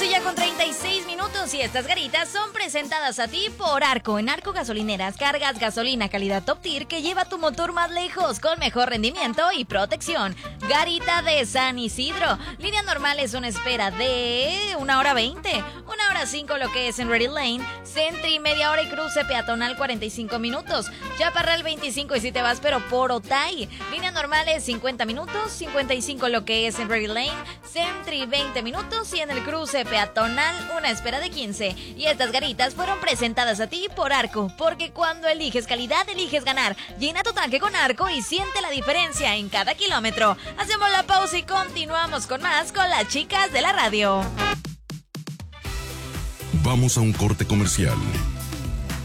12 ya con 36 minutos y estas garitas son presentadas a ti por Arco. En Arco Gasolineras cargas gasolina calidad top tier que lleva tu motor más lejos con mejor rendimiento y protección. Garita de San Isidro. Línea normal es una espera de 1 hora 20, 1 hora 5 lo que es en Ready Lane, Sentry media hora y cruce peatonal 45 minutos. Chaparral 25 y si te vas pero por Otay. Línea normal es 50 minutos, 55 lo que es en Ready Lane, Sentry 20 minutos y en el cruce peatonal una espera de 15. Y estas garitas fueron presentadas a ti por Arco, porque cuando eliges calidad eliges ganar. Llena tu tanque con Arco y siente la diferencia en cada kilómetro. Hacemos la pausa y continuamos con más con las chicas de la radio. Vamos a un corte comercial.